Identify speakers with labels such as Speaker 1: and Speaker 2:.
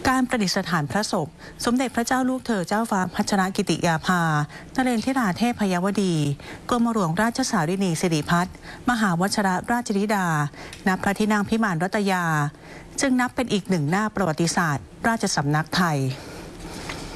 Speaker 1: การประดิษฐานพระศพสมเด็จพระเจ้าลูกเธอเจ้าฟ้าพัชรกิติยาภานเรนทิราเทพยวดีกรมหลวงราชสารินีสิริพัฒน์มหาวชิรราชธิดาณพระที่นั่งพิมานรัตยาจึงนับเป็นอีกหนึ่งหน้าประวัติศาสตร์ราชสำนักไทย